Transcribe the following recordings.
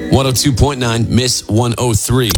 102.9, Miss 103.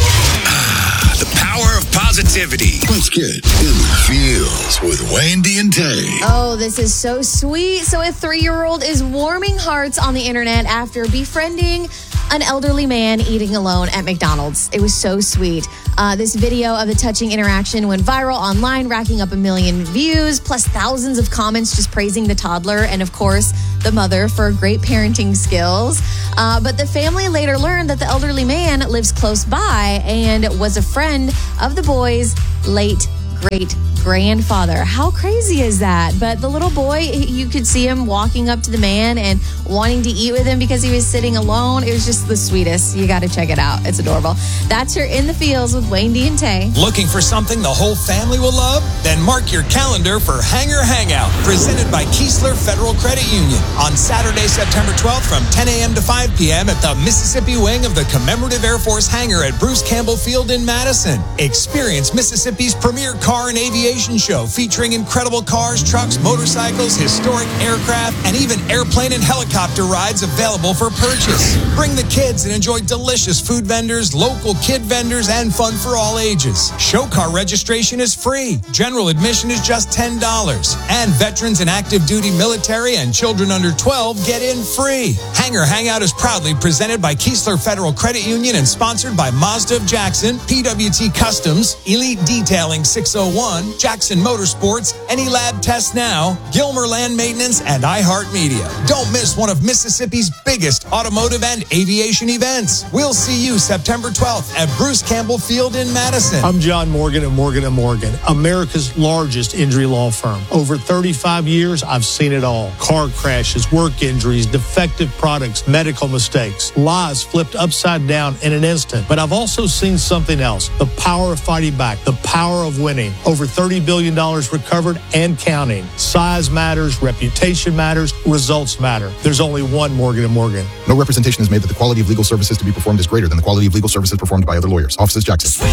The power of positivity. Let's get in the feels with Wendy and Tay. Oh, this is so sweet. So a 3-year-old is warming hearts on the internet after befriending an elderly man eating alone at McDonald's. It was so sweet. This video of the touching interaction went viral online, racking up 1 million views, plus thousands of comments just praising the toddler and, of course, the mother for great parenting skills. But the family later learned that the elderly man lives close by and was a friend of the boy's late great-grandfather. How crazy is that? But the little boy, you could see him walking up to the man and wanting to eat with him because he was sitting alone. It was just the sweetest. You got to check it out. It's adorable. That's your In the Fields with Wendy and Tay. Looking for something the whole family will love? Then mark your calendar for Hangar Hangout, presented by Keesler Federal Credit Union on Saturday, September 12th from 10 a.m. to 5 p.m. at the Mississippi wing of the Commemorative Air Force Hangar at Bruce Campbell Field in Madison. Experience Mississippi's premier car and aviation show featuring incredible cars, trucks, motorcycles, historic aircraft, and even airplane and helicopter rides available for purchase. Bring the kids and enjoy delicious food vendors, local kid vendors, and fun for all ages. Show car registration is free. General admission is just $10. And veterans and active duty military and children under 12 get in free. Hangar Hangout is proudly presented by Keesler Federal Credit Union and sponsored by Mazda of Jackson, PWT Customs, Elite Detailing 601, Jackson Motorsports, Any Lab Test Now, Gilmer Land Maintenance, and iHeartMedia. Don't miss one of Mississippi's biggest automotive and aviation events. We'll see you September 12th at Bruce Campbell Field in Madison. I'm John Morgan of Morgan & Morgan, America's largest injury law firm. Over 35 years, I've seen it all. Car crashes, work injuries, defective products, medical mistakes, lives flipped upside down in an instant. But I've also seen something else, the power of fighting back, the power of winning. Over $30 billion recovered and counting. Size matters, reputation matters, results matter. There's only one Morgan & Morgan. No representation is made that the quality of legal services to be performed is greater than the quality of legal services performed by other lawyers. Offices Jackson.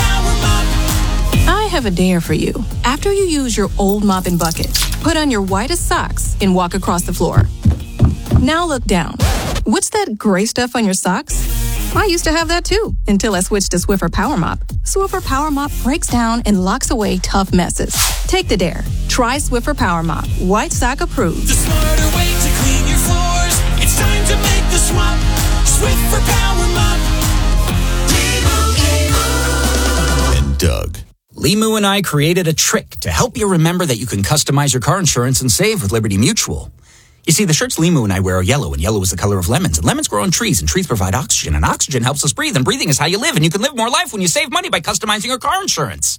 I have a dare for you. After you use your old mop and bucket, put on your whitest socks and walk across the floor. Now look down. What's that gray stuff on your socks? I used to have that too, until I switched to Swiffer Power Mop. Swiffer Power Mop breaks down and locks away tough messes. Take the dare. Try Swiffer Power Mop. White sock approved. The smarter way to clean your floors. It's time to make the swap. Swiffer Power Mop. And Doug. Limu and I created a trick to help you remember that you can customize your car insurance and save with Liberty Mutual. You see, the shirts Limu and I wear are yellow, and yellow is the color of lemons. And lemons grow on trees, and trees provide oxygen. And oxygen helps us breathe, and breathing is how you live. And you can live more life when you save money by customizing your car insurance.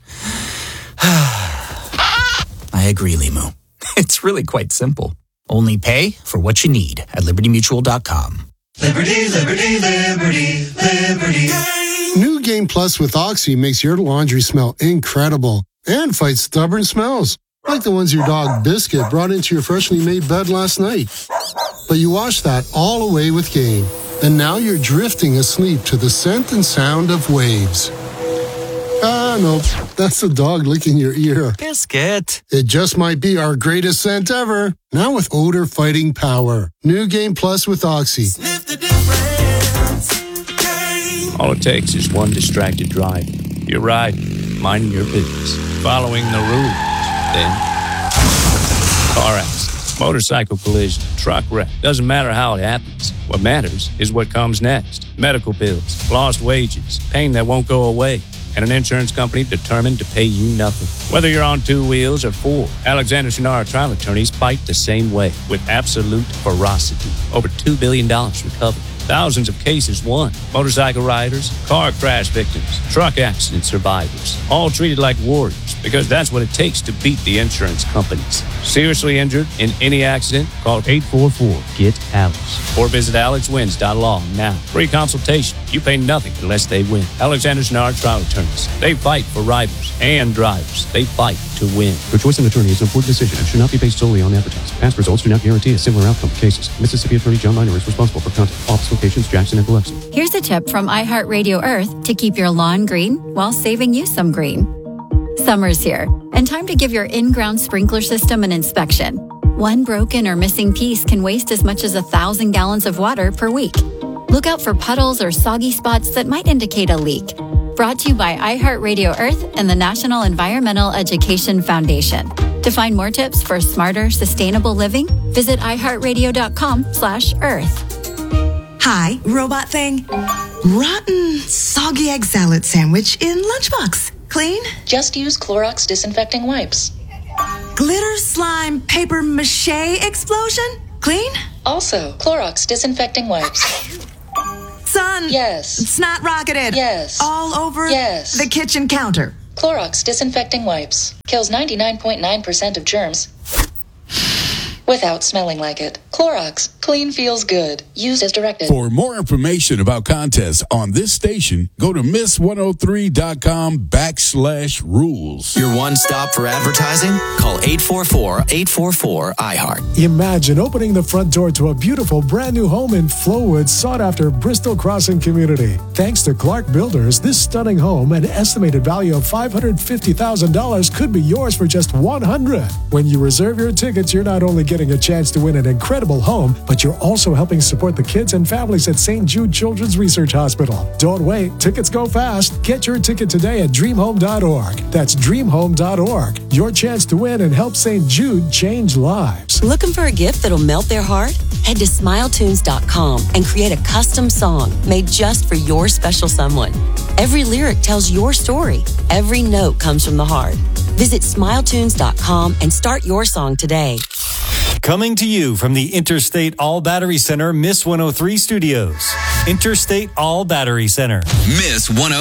I agree, Limu. It's really quite simple. Only pay for what you need at LibertyMutual.com. Liberty, liberty, liberty, liberty. New Game Plus with Oxy makes your laundry smell incredible and fights stubborn smells. Like the ones your dog Biscuit brought into your freshly made bed last night. But you washed that all away with Game. And now you're drifting asleep to the scent and sound of waves. No, that's the dog licking your ear. Biscuit. It just might be our greatest scent ever. Now with odor fighting power. New Game Plus with Oxy. Sniff the difference. Game. All it takes is one distracted drive. You're riding, minding your business, following the rules. Then, car accident, motorcycle collision, truck wreck. Doesn't matter how it happens. What matters is what comes next. Medical bills, lost wages, pain that won't go away, and an insurance company determined to pay you nothing. Whether you're on 2 wheels or 4, Alexander Shinara trial attorneys fight the same way with absolute ferocity. Over $2 billion recovered. Thousands of cases won. Motorcycle riders, car crash victims, truck accident survivors, all treated like warriors because that's what it takes to beat the insurance companies. Seriously injured in any accident? Call 844-GET-ALEX or visit alexwins.law now. Free consultation. You pay nothing unless they win. Alexander Shinara trial attorneys. They fight for riders and drivers. They fight to win. Your choice of attorney is an important decision and should not be based solely on advertising. Past results do not guarantee a similar outcome for cases. Mississippi Attorney John Miner is responsible for content. Office locations Jackson and Biloxi. Here's a tip from iHeartRadio Earth to keep your lawn green while saving you some green. Summer's here, and time to give your in-ground sprinkler system an inspection. One broken or missing piece can waste as much as 1,000 gallons of water per week. Look out for puddles or soggy spots that might indicate a leak. Brought to you by iHeartRadio Earth and the National Environmental Education Foundation. To find more tips for smarter, sustainable living, visit iHeartRadio.com/earth. Hi, robot thing. Rotten, soggy egg salad sandwich in lunchbox. Clean? Just use Clorox disinfecting wipes. Glitter slime paper mache explosion? Clean? Also, Clorox disinfecting wipes. Son. Yes. Snot rocketed. Yes. All over yes. the kitchen counter. Clorox disinfecting wipes. Kills 99.9% of germs without smelling like it. Clorox. Clean feels good. Used as directed. For more information about contests on this station, go to miss103.com/rules. Your one stop for advertising? Call 844-844-iHeart. Imagine opening the front door to a beautiful brand new home in Flowood, sought after Bristol Crossing community. Thanks to Clark Builders, this stunning home, an estimated value of $550,000, could be yours for just $100. When you reserve your tickets, you're not only getting a chance to win an incredible home, but you're also helping support the kids and families at St. Jude Children's Research Hospital. Don't wait. Tickets go fast. Get your ticket today at dreamhome.org. That's dreamhome.org. Your chance to win and help St. Jude change lives. Looking for a gift that'll melt their heart? Head to smiletunes.com and create a custom song made just for your special someone. Every lyric tells your story. Every note comes from the heart. Visit smiletunes.com and start your song today. Coming to you from the Interstate All Battery Center, Miss 103 Studios. Interstate All Battery Center. Miss 103.